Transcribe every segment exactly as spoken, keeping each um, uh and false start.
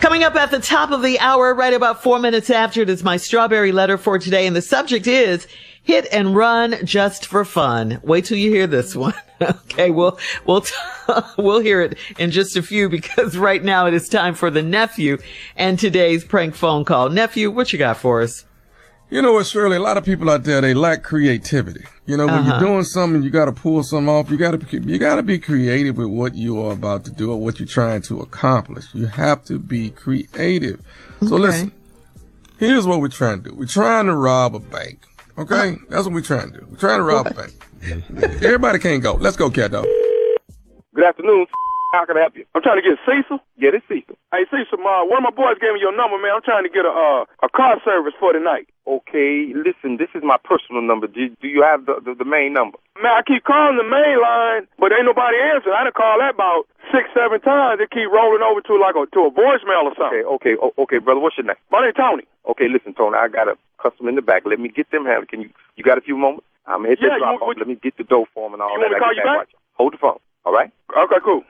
Coming up at the top of the hour, right about four minutes after, it is my strawberry letter for today. And the subject is hit and run just for fun. Wait till you hear this one. Okay, we'll, we'll, t- we'll hear it in just a few, because right now it is time for the nephew and today's prank phone call. Nephew, what you got for us? You know what, Shirley? A lot of people out there, they lack creativity. You know, when Uh-huh. you're doing something, you got to pull something off. You got to, you got to be creative with what you are about to do or what you're trying to accomplish. You have to be creative. So Okay. listen, here's what we're trying to do. We're trying to rob a bank. Okay? That's what we're trying to do. We're trying to rob a bank. Everybody can't go. Let's go, cat dog. Good afternoon. How can I help you? I'm trying to get Cecil. Yeah, this Cecil. Hey, Cecil, uh, one of my boys gave me your number, man. I'm trying to get a uh, a car service for tonight. Okay, listen, this is my personal number. Do, do you have the, the the main number? Man, I keep calling the main line, but ain't nobody answering. I done called that about six, seven times. It keep rolling over to like a to a voicemail or something. Okay, okay, o- okay, brother. What's your name? My name's Tony. Okay, listen, Tony. I got a customer in the back. Let me get them handled. Can you? You got a few moments? I'm gonna hit Yeah, that drop you- off. Let me get the dough for him and all You that. want me to I call get you back? right. Hold the phone. All right. Okay, cool.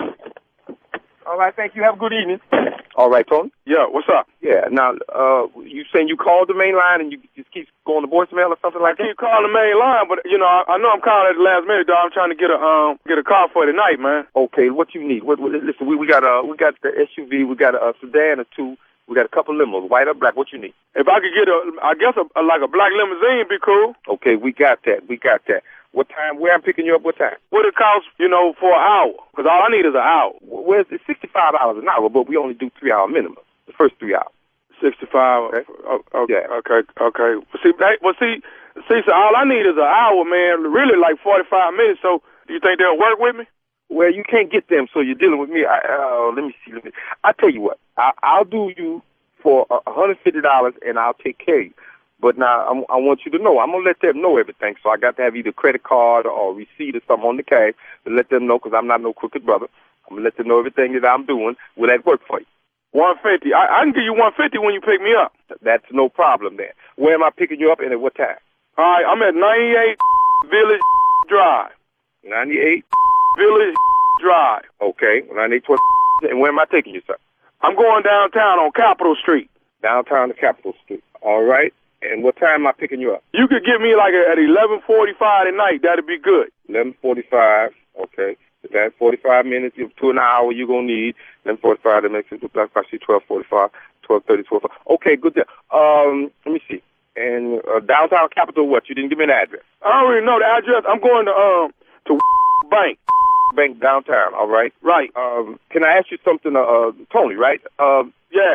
All right, thank you. Have a good evening. All right, Tony. Yeah, what's up? Yeah. Now, uh, you saying you called the main line and you just keep going to voicemail or something like I that? keep calling the main line, but you know, I, I know I'm calling at the last minute, dog. I'm trying to get a um get a car for tonight, man. Okay, what you need? What, what, listen, we we got a we got the S U V, we got a, a sedan or two, we got a couple limos, white or black. What you need? If I could get a, I guess a, a like a black limousine, be cool. Okay, we got that. We got that. What time? Where I'm picking you up? What time? What it costs, you know, for an hour? Because all I need is an hour. Well, it's sixty-five dollars an hour, but we only do three hour minimum. The first three hours. Sixty-five. Okay. Oh, okay. Yeah. Okay. Okay. See, hey, well, see, see, so all I need is an hour, man. Really, like forty-five minutes. So, do you think they'll work with me? Well, you can't get them, so you're dealing with me. I, uh, let me see. Let me. I tell you what. I, I'll do you for a hundred fifty dollars, and I'll take care of you. But now I'm, I want you to know, I'm gonna let them know everything. So I got to have either credit card or receipt or something on the cash to let them know, because I'm not no crooked brother. I'm gonna let them know everything that I'm doing. Will that work for you? One fifty. I, I can give you one fifty when you pick me up. That's no problem then. Where am I picking you up and at what time? All right. I'm at ninety-eight Village Drive. ninety-eight Village Drive. Okay, ninety-eight And where am I taking you, sir? I'm going downtown on Capitol Street. Downtown to Capitol Street. All right. And what time am I picking you up? You could get me like at eleven forty-five tonight. That'd be good. eleven forty-five. Okay. That's forty-five minutes to an hour you're going to need. eleven forty-five, that makes it actually twelve forty-five, twelve thirty, twelve forty. Okay, good deal. Um, let me see. And uh, downtown Capitol, what? You didn't give me an address. I don't really know the address. I'm going to um to bank. Bank downtown, all right? Right. Um, can I ask you something, uh, uh Tony, right? Um, Yeah.